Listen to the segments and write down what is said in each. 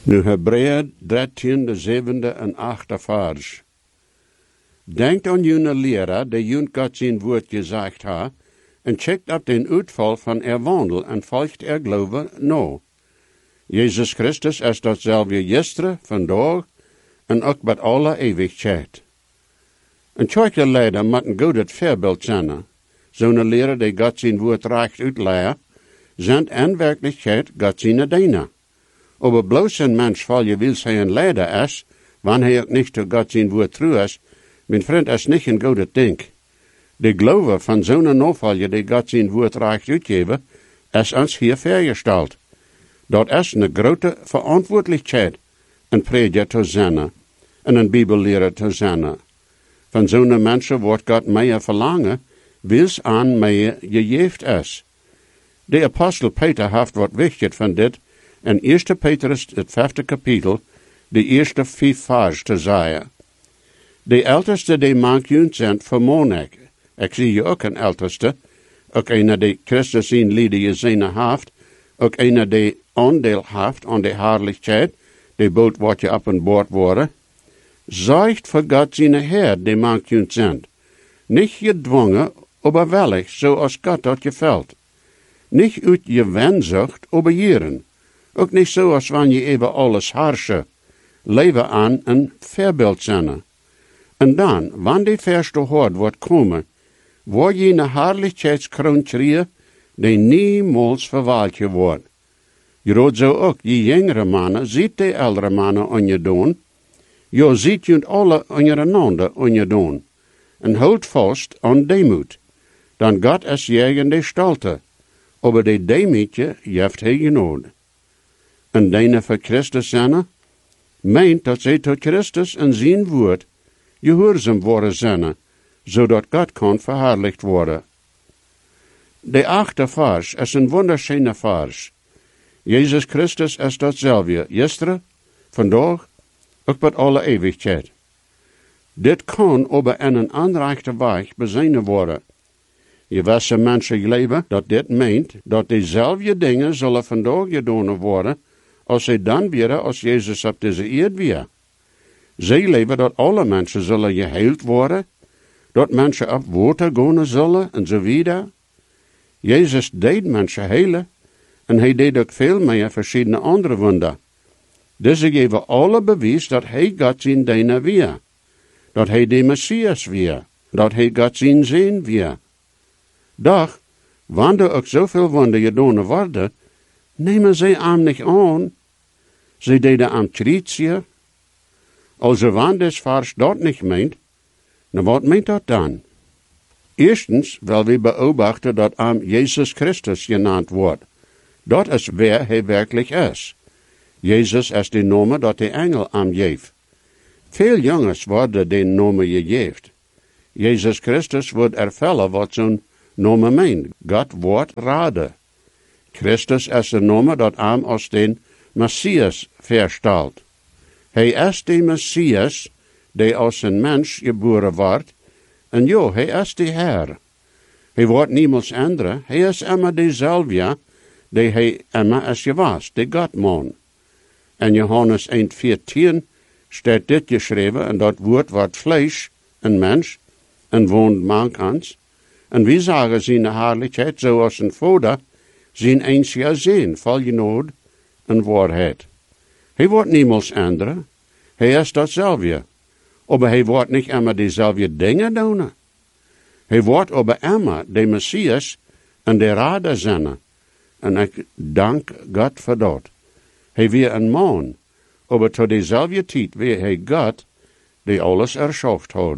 Nu Hebreeën 13, de 7e en 8e vers. Denkt aan jullie leraar, die jullie God zijn woord gezegd ha, en checkt op den uitval van wandel en volgt geloven no. Jezus Christus is datzelfde gisteren, vandaag en ook met alle eeuwigheid. Een tjoike leider moet een goed voorbeeld zijn. Zo'n leraar die God zijn woord recht uitleert, zijn in werkelijkheid God zijn diener. Aber bloos een mens val je wil hij een leider is, wanneer hij ook niet tot God zijn woord trouw is, mijn vriend is niet een goede ding. De geloven van zo'n navolger die God zijn woord recht uitgeven, is ons hier vergesteld. Dat is een grote verantwoordelijkheid, een prediker te zijn en een bibelleraar te zijn. Van zo'n mensen wordt God meer verlangen, wils aan meer gegeven is. De apostel Peter heeft wat wichtig van dit, in 1 Petrus, het 5e kapitel, de eerste 5 vers te zeggen. De oudste die maakt zijn vermoon ik. Ik zie je ook een oudste, ook een die Christus in lieden gezien heeft, ook een die aandeel heeft aan de heerlijkheid, die boot wordt je op een boord worden. Zorgt voor God zijn Heer, die maakt zijn. Niet gedwongen, aber wellig, zoals God dat je valt. Niet uit je wenzucht, aber jeren. Ook niet zoals wanneer je even alles harsje. Leven aan een voorbeeld zijn. En dan, wanneer die verste hoort wordt komen, word je een heerlijkheidskroon krijgen, die niemals verwaald je wordt. Je roept zo ook, je jongere mannen, ziet de oudere mannen aan je doen. Je ziet je alle ondereinander aan je doen. En houd vast aan demoed. Dan God is jij in de stalte. Aber de demoedje heeft hij genoeg. En denen voor Christus zijn, meent dat zij tot Christus en zijn woord gehoorzaam worden zijn, zodat God kan verherrlicht worden. De 8e vers is een wonderschöne vers. Jezus Christus is datzelfde, gisteren, vandaag, ook met alle eeuwigheid. Dit kan aber in een aanrechte weg bezien worden. Je wisse mensen leven dat dit meent dat dezelfde dingen zullen vandaag gedaan worden, als zij dan weer als Jezus op deze eerd weer. Zij leven dat alle mensen zullen geheeld worden, dat mensen op water gaan zullen en zo wieder. Jezus deed mensen helen en hij deed ook veel meer verschillende andere wunder. Deze geven alle bewijs dat hij God zijn diener weer, dat hij de Messias weer, dat hij God zijn zin weer. Doch, wanneer ook zoveel wunder gedaan worden, nemen zij hem niet aan. Zij deden am krietje. Also wanneer des vers dat niet meent, dan wat meent dat dan? Eerstens, wel we beobachten dat am Jezus Christus genaamd wordt. Dat is wer hij werkelijk is. Jezus is de naam dat de engel am geeft. Veel jongens worden de naam gegeven. Jezus Christus wordt ervellen wat zo'n naam meent. God wordt raden. Christus is de naam dat am als den Messias verstelt. Hij is de Messias, die als een mens geboren wordt, en jo, hij is de Heer. Hij wordt niemals andere, hij is immer dezelfde, die hij immer is geweest, de Godman. In Johannes 1,14 staat dit geschreven, en dat woord wordt vlees, een mens, en woont mank ons. En wie zagen zijn heerlijkheid, zoals een vader, zijn einzige zin, vol genade en waarheid. Hij wordt niemals andere, hij is datzelfde. Aber hij wordt niet immer dezelfde dingen doen. Hij wordt aber immer de Messias en de Rader zijn. En ik dank God voor dat. Hij weer een man, aber tot dezelfde tijd weer hij God, die alles erschaft had.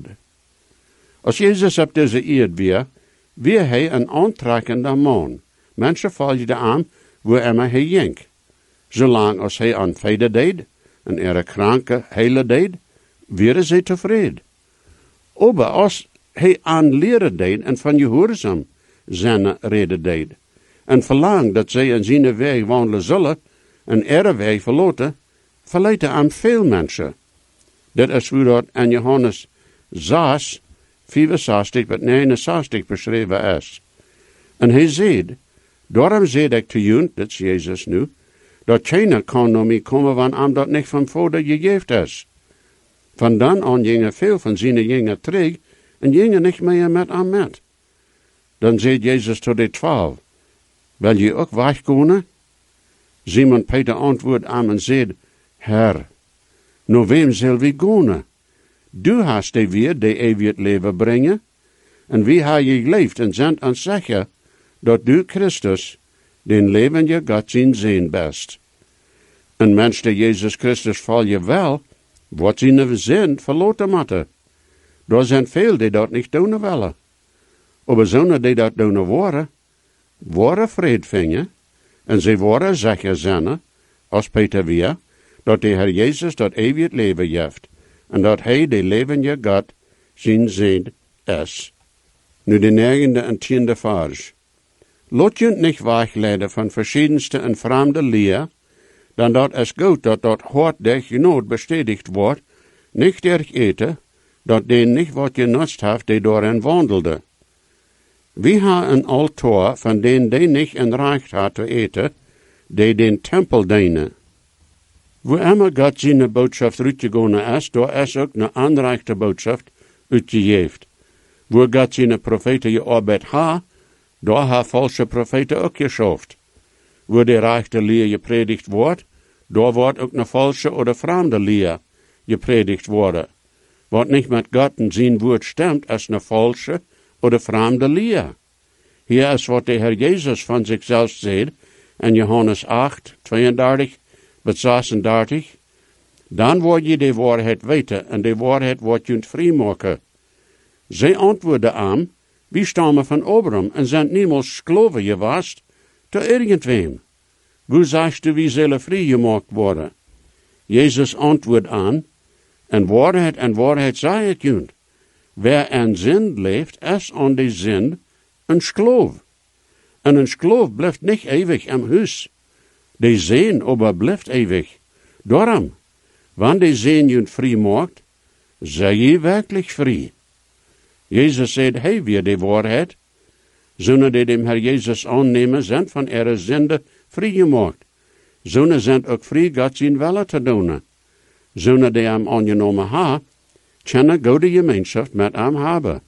Als Jezus op deze eerd weer hij een aantrekkende man. Mensen volgden hem, waar immer hij ging. Zolang als hij aan vrede deed, en er kranke hele deed, werden zij tevreden. Aber als hij aan leren deed en van gehoorzaam zijn reden deed, en verlangt dat zij in zijn weg wandelen zullen, en er weg verlaten, verleiden aan veel mensen. Dit is hoe dat in Johannes 6, 65 tot 69 beschreven is. En hij zegt, daarom zeg ik te jullie, dit is Jezus nu, Dat keiner kan naar mij komen, wanneer dat niet van Vader gegeven is. Van dan aan gingen veel van zijn jingen terug en gingen niet meer met hem met. Dan zei Jezus tot de 12, wil je ook weggaan? Simon Peter antwoordde hem en zei, Herr, naar wem zal we gaan? Du hast de weer de eeuwig leven brengen, en wie ha je geleefd en zendt ons zeggen, dat du Christus, den levende God zijn best. Een mens die Jezus Christus val je wel, wat zijn zin verloten moeten. Daar zijn veel die dat niet doen willen. Maar zonen die dat doen worden vrede vinden, en ze worden zeggen zinnen, als Peter weer, dat de Heer Jezus dat eeuwig leven heeft, en dat hij de levende God zijn zin is. Nu de 9e en 10e vers. Laat je niet wegleiden van verschiedenste en vreemde leer, dan dat is goed dat hart dich genood bestätigt wordt, niet erg eten, dat den niet wat je nutzt heeft, die daarin wandelde. Wie ha een altaar van den die niet in recht had te eten, die den tempel dienen. Wo immer God zijn boodschap uitgegaan is, daar is ook een aanrechte boodschap uitgegeven. Wo God zijn profeten je arbeid ha, daar ha valse profeten ook geschaft. Wo de rechte leer gepredigt wordt, daar wordt ook een valse oder vreemde leer gepredigt worden. Wat niet met God en zijn woord stemt, is een valse oder vreemde leer. Hier is wat de Heer Jezus van zichzelf zegt in Johannes 8, 32 tot 36. Dan word je de waarheid weten en de waarheid wordt je vrijmaken. Zij antwoordde aan, wie stammen van Abraham en zijn niemals geloven geweest te irgendwem. Hoe zegt du, wie zullen vrijgemaakt worden? Jezus antwoordt aan, en waarheid zei het junt. Wer aan zin leeft, is aan die zin een schloof. En een schloof blijft niet eeuwig im huis. Die zin aber blijft eeuwig. Daarom, wanneer die zin junt vrij maakt, zij je werkelijk vrij. Jezus zegt, hij weer de waarheid. Zonen die dem Herr Jezus aannemen, zijn van ihre zinde vrijgemaakt. Zonen zijn ook vrij God zijn willen te doen. Zonen die hem aangenomen ha, kunnen goede gemeenschap met hem hebben.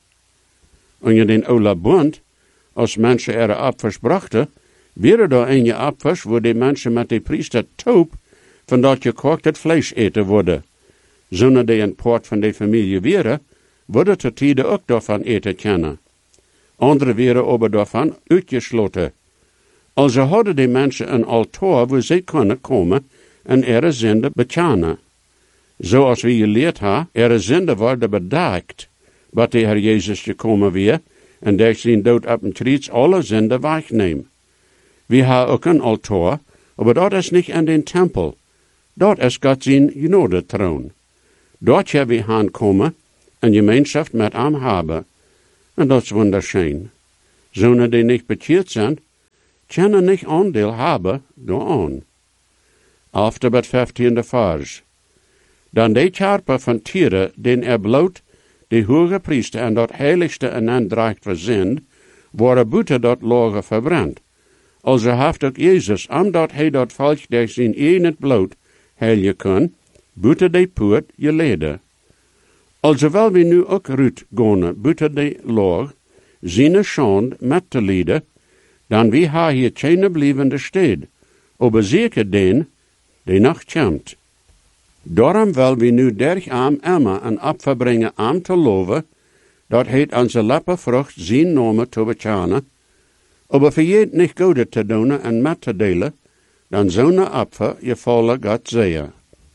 En je den oude bund, als mensen ihre apfers brachten, wäre daar een apfers, wo die mensen met de priester taub, van dat gekookt het vlees eten worden. Zonen die een poort van de familie wäre, worden te tijde ook daarvan eten kunnen. Anderen wären aber daarvan uitgesloten. Also hadden die mensen een altaar waar zij kunnen komen en ihre zinde bekennen. Zoals we geleerd hebben, ihre zinde worden bedekt, wat de Heer Jezus gekomen weer, en durch zijn dood op een kruis alle zinde wegneemt. We hebben ook een altaar, maar dat is niet in den tempel. Dat is God zijn genodetroon. Dort hebben we aankomen en gemeenschap met hem hebben. En dat is wunderschön. Zonen die niet bekeerd zijn, kunnen niet aandeel hebben daaraan. After het 15e vers. Dan de karper van Tieren, den bloot de hoge priester en dat heiligste en aandracht verzind, worden buiten dat lager verbrand. Also heeft ook Jezus, omdat hij dat volk durch zijn eigen bloed heilen kon, buiten de poort geleden. Also wel we nu ook ruut gaan buiten de laag, zijn schande met te lijden, dan wie ha hier geen blijvende stad, aber zeker den, die nog komt. Daarom wil we nu derg am Emma een opfer brengen am te loven, dat heet onze lappenvrucht zijn namen te bekennen, aber voor je niet goede te doen en met te delen, dan zo'n opfer je volle God zeer.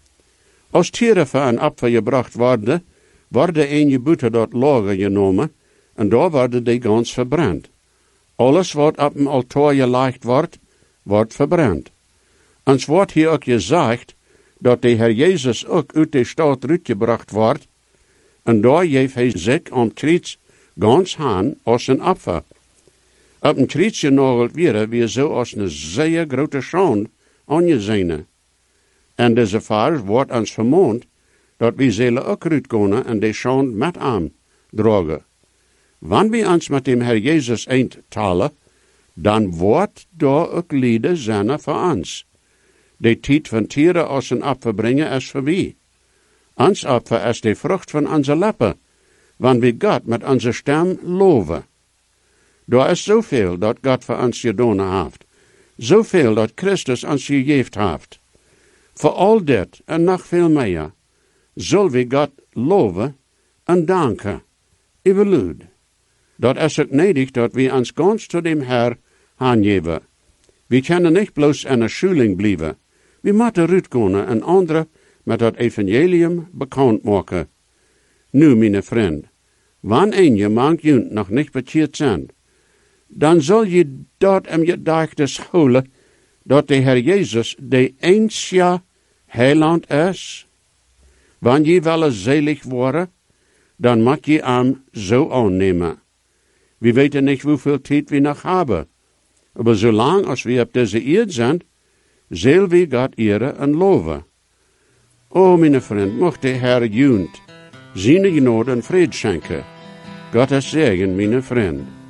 Als tieren voor een opfer gebracht worden een je buiten dat lager genomen, en daar worden die gans verbrand. Alles wat op een altaar gelegd wordt verbrand. Ons wordt hier ook gezegd, dat de Heer Jezus ook uit de stad uitgebracht wordt, en daar heeft hij zich om kruis gans aan als een opfer. Op een kruis genageld weer zo als een zeer grote schande aangezien. En deze vers wordt ons vermoond, dat we zullen ook uitgaan en de schande met hem dragen. Wanneer we ons met dem Herr Jezus eindtalen, dan wordt daar ook lijden zijn voor ons. De tijd van Tieren als een Opfer brengen is voorbij. Ons Opfer is de vrucht van onze lippen, wanneer we God met onze stem loven. Er is zoveel dat God voor ons gedaan heeft, zoveel dat Christus ons gegeven heeft. Voor al dit en nog veel meer, zullen we God loven en danken, evenluid. Dat is het nodig dat we ons ganz tot dem Herr aangeven. We kunnen niet bloos in een schuling blijven. We moeten uitkomen en anderen met het evangelium bekend maken. Nu, mijn vriend, wanneer je mank nog niet bekeerd zijn, dan zal je dat in je gedachtes houden dat de Heer Jezus de enige heiland is. Wanneer je wel zelig worden, dan moet je hem zo aannemen. We weten niet hoeveel tijd we nog hebben. Maar zolang als we op deze aarde zijn, zullen we God eren en loven. O, mijn vriend, mocht de Heer junt, zijn genade en vrede schenken. God is zegen, mijn vriend.